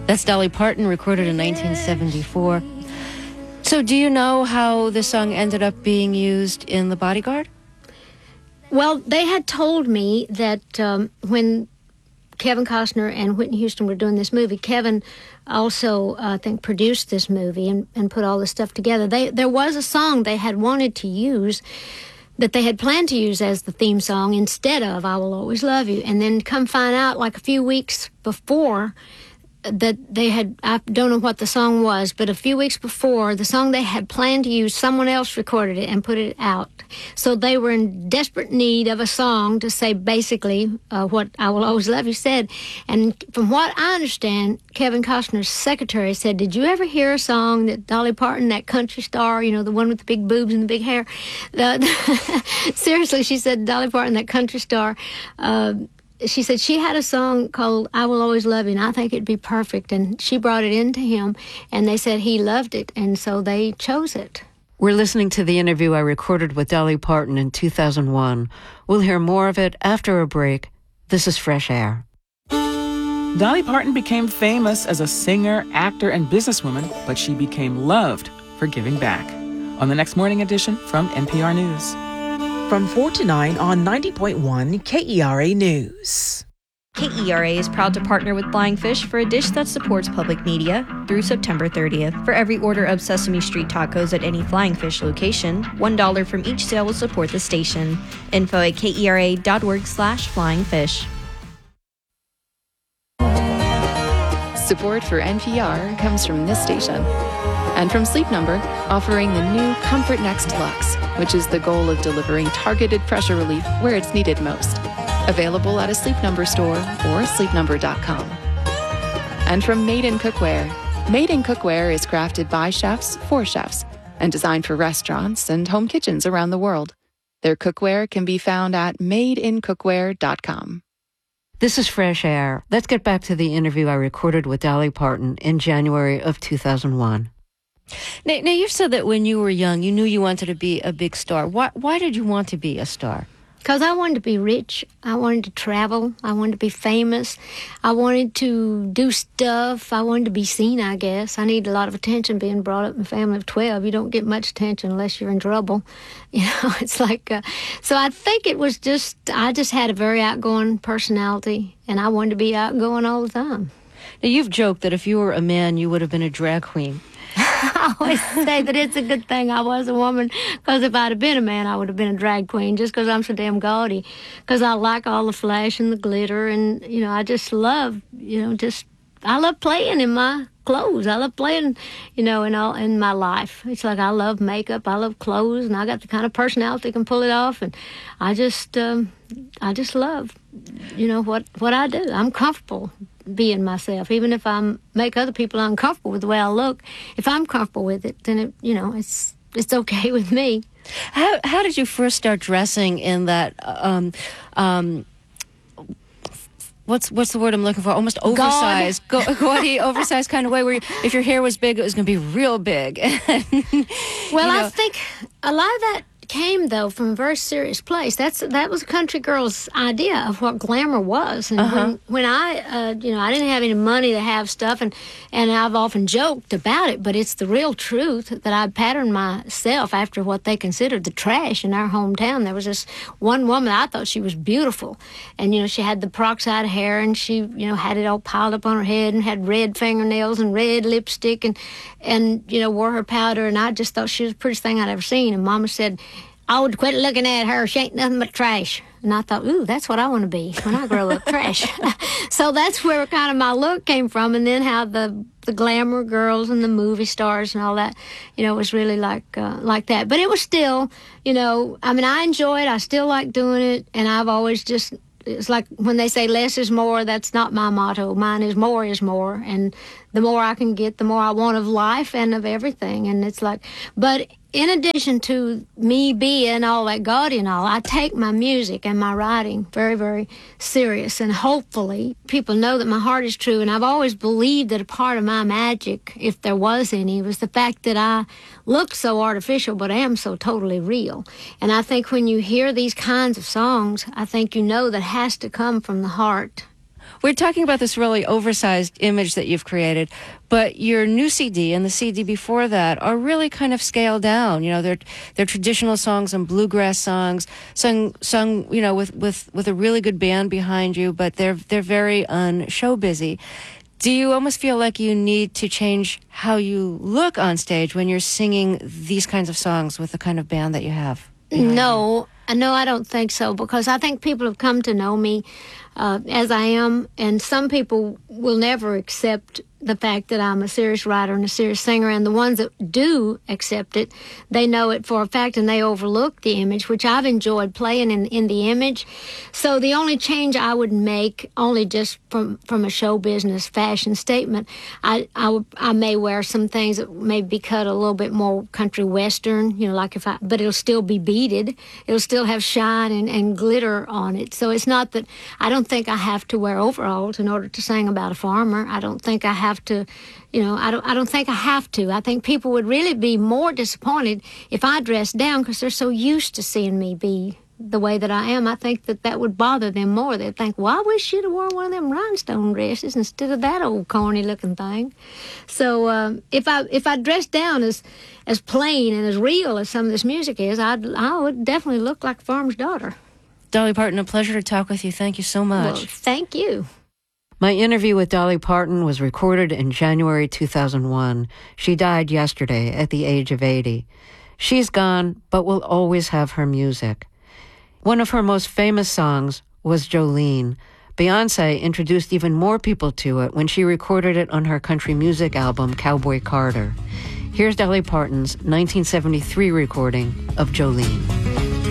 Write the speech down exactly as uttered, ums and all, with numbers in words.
That's Dolly Parton, recorded in nineteen seventy-four. So do you know how this song ended up being used in The Bodyguard? Well, they had told me that um, when Kevin Costner and Whitney Houston were doing this movie, Kevin also, uh, I think, produced this movie and, and put all this stuff together. They, there was a song they had wanted to use that they had planned to use as the theme song instead of I Will Always Love You. And then come find out like a few weeks before that they had, I don't know what the song was, but a few weeks before, the song they had planned to use, someone else recorded it and put it out. So they were in desperate need of a song to say basically uh, what I Will Always Love You said. And from what I understand, Kevin Costner's secretary said, did you ever hear a song that Dolly Parton, that country star, you know, the one with the big boobs and the big hair? The, the, seriously, she said, Dolly Parton, that country star, uh, she said she had a song called I Will Always Love You, and I think it'd be perfect. And she brought it in to him, and they said he loved it, and so they chose it. We're listening to the interview I recorded with Dolly Parton in two thousand one. We'll hear more of it after a break. This is Fresh Air. Dolly Parton became famous as a singer, actor, and businesswoman, but she became loved for giving back. On the next Morning Edition from N P R News. From four to nine on ninety point one K E R A News. K E R A is proud to partner with Flying Fish for a dish that supports public media through September thirtieth. For every order of Sesame Street tacos at any Flying Fish location, one dollar from each sale will support the station. Info at kera.org slash flying fish. Support for N P R comes from this station. And from Sleep Number, offering the new Comfort Next Luxe, which is the goal of delivering targeted pressure relief where it's needed most. Available at a Sleep Number store or sleep number dot com. And from Made in Cookware. Made in Cookware is crafted by chefs for chefs and designed for restaurants and home kitchens around the world. Their cookware can be found at made in cookware dot com. This is Fresh Air. Let's get back to the interview I recorded with Dolly Parton in January of two thousand one. Now, now, you said that when you were young, you knew you wanted to be a big star. Why, why did you want to be a star? Because I wanted to be rich. I wanted to travel. I wanted to be famous. I wanted to do stuff. I wanted to be seen, I guess. I needed a lot of attention being brought up in a family of twelve. You don't get much attention unless you're in trouble. You know, it's like... Uh, so I think it was just... I just had a very outgoing personality, and I wanted to be outgoing all the time. Now, you've joked that if you were a man, you would have been a drag queen. I always say that it's a good thing I was a woman, because if I'd have been a man, I would have been a drag queen, just because I'm so damn gaudy. Because I like all the flash and the glitter, and, you know, I just love, you know, just, I love playing in my clothes. I love playing, you know, in all in my life. It's like I love makeup, I love clothes, and I got the kind of personality that can pull it off, and I just, um, I just love, you know, what, what I do. I'm comfortable being myself, even if I make other people uncomfortable with the way I look. If I'm comfortable with it, then it, you know, it's it's okay with me. How how did you first start dressing in that? Um, um, what's what's the word I'm looking for? Almost oversized, ga- gaudy, oversized kind of way. Where you, if your hair was big, it was going to be real big. Well, you know. I think a lot of that came, though, from a very serious place. That's that was a country girl's idea of what glamour was. And uh-huh. when, when I, uh, you know, I didn't have any money to have stuff, and, and I've often joked about it, but it's the real truth that I patterned myself after what they considered the trash in our hometown. There was this one woman, I thought she was beautiful. And, you know, she had the peroxide hair, and she, you know, had it all piled up on her head, and had red fingernails and red lipstick, and, and you know, wore her powder, and I just thought she was the prettiest thing I'd ever seen. And Mama said, I would quit looking at her. She ain't nothing but trash. And I thought, ooh, that's what I want to be when I grow up, trash. So that's where kind of my look came from. And then how the the glamour girls and the movie stars and all that, you know, was really like uh, like that. But it was still, you know, I mean, I enjoy it. I still like doing it. And I've always just, it's like when they say less is more, that's not my motto. Mine is more is more. And the more I can get, the more I want of life and of everything. And it's like, but in addition to me being all that gaudy and all, I take my music and my writing very, very serious. And hopefully people know that my heart is true. And I've always believed that a part of my magic, if there was any, was the fact that I look so artificial, but am so totally real. And I think when you hear these kinds of songs, I think you know that has to come from the heart. we're talking about this really oversized image that you've created, but your new C D and the C D before that are really kind of scaled down. You know, they're they're traditional songs and bluegrass songs, sung sung you know with with with a really good band behind you, but they're they're very un-show busy. Do you almost feel like you need to change how you look on stage when you're singing these kinds of songs with the kind of band that you have? No, no, I don't think so, because I think people have come to know me uh, as I am, and some people will never accept the fact that I'm a serious writer and a serious singer, and the ones that do accept it, they know it for a fact, and they overlook the image, which I've enjoyed playing in, in the image. So the only change I would make, only just from, from a show business fashion statement, I, I, would, I may wear some things that may be cut a little bit more country western, you know, like if I, but it'll still be beaded. It'll still have shine and, and glitter on it. So it's not that, I don't think I have to wear overalls in order to sing about a farmer. I don't think I have to, you know, I don't I don't think I have to. I think people would really be more disappointed if I dressed down, because they're so used to seeing me be the way that I am. I think that that would bother them more. They'd think, well, I wish you'd have worn one of them rhinestone dresses instead of that old corny looking thing. So um, if I if I dressed down as as plain and as real as some of this music is, I'd I would definitely look like a farmer's daughter. Dolly Parton, a pleasure to talk with you. Thank you so much. Well, thank you. My interview with Dolly Parton was recorded in January two thousand one. She died yesterday at the age of eighty. She's gone, but will always have her music. One of her most famous songs was Jolene. Beyoncé introduced even more people to it when she recorded it on her country music album, Cowboy Carter. Here's Dolly Parton's nineteen seventy-three recording of Jolene.